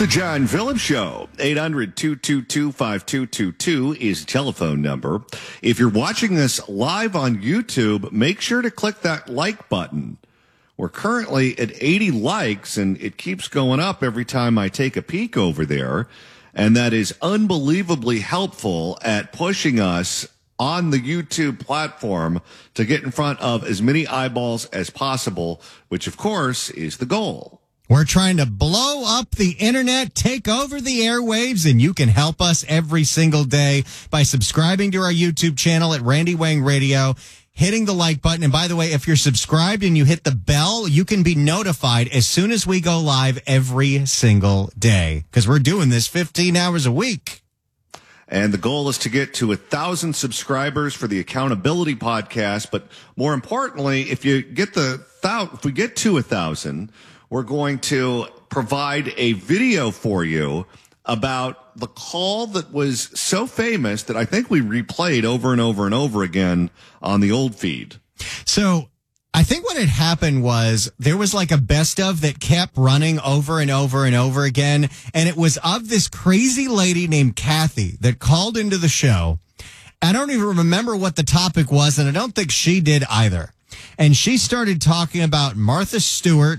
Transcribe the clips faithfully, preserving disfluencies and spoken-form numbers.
The John Phillips Show. eight hundred, two two two, five two two two is the telephone number. If you're watching this live on YouTube, make sure to click that like button. We're currently at eighty likes, and it keeps going up every time I take a peek over there. And that is unbelievably helpful at pushing us on the YouTube platform to get in front of as many eyeballs as possible, which, of course, is the goal. We're trying to blow up the internet, take over the airwaves, and you can help us every single day by subscribing to our YouTube channel at Randy Wang Radio, hitting the like button. And by the way, if you're subscribed and you hit the bell, you can be notified as soon as we go live every single day, because we're doing this fifteen hours a week. And the goal is to get to a thousand subscribers for the Accountability Podcast. But more importantly, if you get the if we get to a thousand, we're going to provide a video for you about the call that was so famous that I think we replayed over and over and over again on the old feed. So I think what had happened was there was like a best of that kept running over and over and over again. And it was of this crazy lady named Kathy that called into the show. I don't even remember what the topic was, and I don't think she did either. And she started talking about Martha Stewart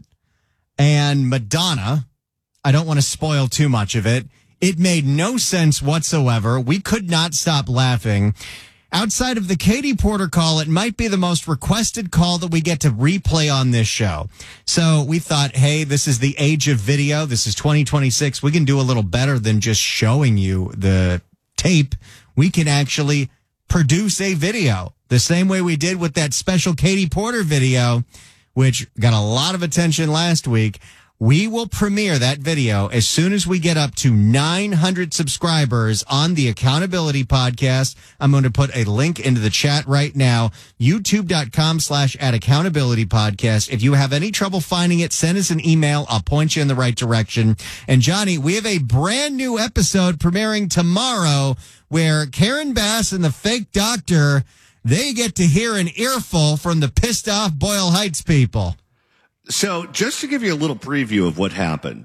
and Madonna. I don't want to spoil too much of it. It made no sense whatsoever. We could not stop laughing. Outside of the Katie Porter call, it might be the most requested call that we get to replay on this show. So we thought, hey, this is the age of video. This is twenty twenty-six. We can do a little better than just showing you the tape. We can actually produce a video the same way we did with that special Katie Porter video, which got a lot of attention last week. We will premiere that video as soon as we get up to nine hundred subscribers on the Accountability Podcast. I'm going to put a link into the chat right now, youtube.com slash at Accountability Podcast. If you have any trouble finding it, send us an email. I'll point you in the right direction. And Johnny, we have a brand new episode premiering tomorrow where Karen Bass and the fake doctor, they get to hear an earful from the pissed off Boyle Heights people. So just to give you a little preview of what happened,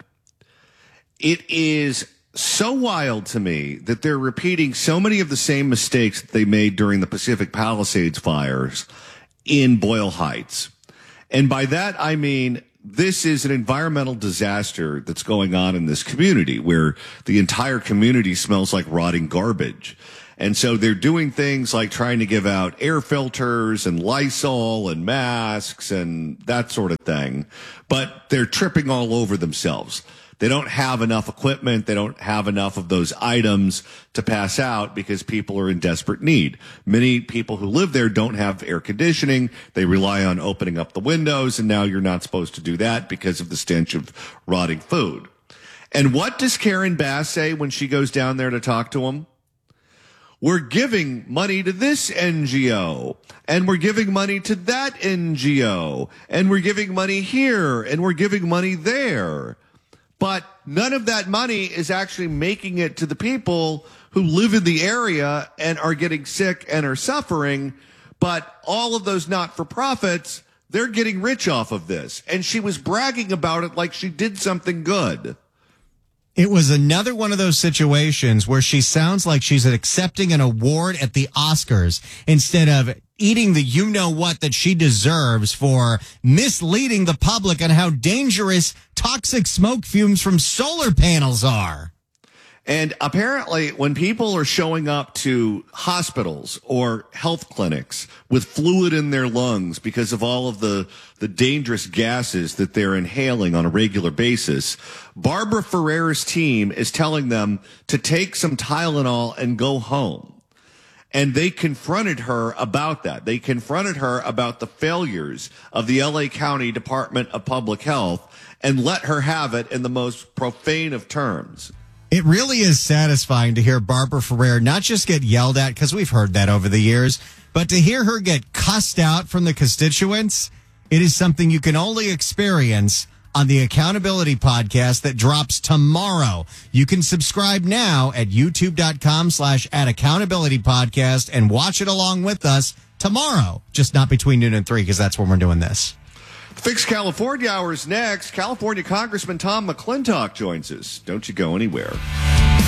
it is so wild to me that they're repeating so many of the same mistakes that they made during the Pacific Palisades fires in Boyle Heights. And by that, I mean, this is an environmental disaster that's going on in this community where the entire community smells like rotting garbage. And so they're doing things like trying to give out air filters and Lysol and masks and that sort of thing. But they're tripping all over themselves. They don't have enough equipment. They don't have enough of those items to pass out because people are in desperate need. Many people who live there don't have air conditioning. They rely on opening up the windows. And now you're not supposed to do that because of the stench of rotting food. And what does Karen Bass say when she goes down there to talk to them? We're giving money to this N G O, and we're giving money to that N G O, and we're giving money here, and we're giving money there. But none of that money is actually making it to the people who live in the area and are getting sick and are suffering. But all of those not-for-profits, they're getting rich off of this. And she was bragging about it like she did something good. It was another one of those situations where she sounds like she's accepting an award at the Oscars instead of eating the you-know-what that she deserves for misleading the public on how dangerous toxic smoke fumes from solar panels are. And apparently when people are showing up to hospitals or health clinics with fluid in their lungs because of all of the, the dangerous gases that they're inhaling on a regular basis, Barbara Ferrer's team is telling them to take some Tylenol and go home. And they confronted her about that. They confronted her about the failures of the L A County Department of Public Health and let her have it in the most profane of terms. It really is satisfying to hear Barbara Ferrer not just get yelled at, because we've heard that over the years, but to hear her get cussed out from the constituents. It is something you can only experience on the Accountability Podcast that drops tomorrow. You can subscribe now at youtube.com slash at Accountability Podcast and watch it along with us tomorrow, just not between noon and three, because that's when we're doing this. Fix California Hours next. California Congressman Tom McClintock joins us. Don't you go anywhere.